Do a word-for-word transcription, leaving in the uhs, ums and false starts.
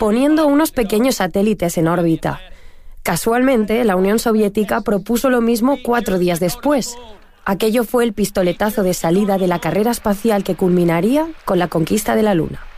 poniendo unos pequeños satélites en órbita. Casualmente, la Unión Soviética propuso lo mismo cuatro días después. Aquello fue el pistoletazo de salida de la carrera espacial que culminaría con la conquista de la Luna.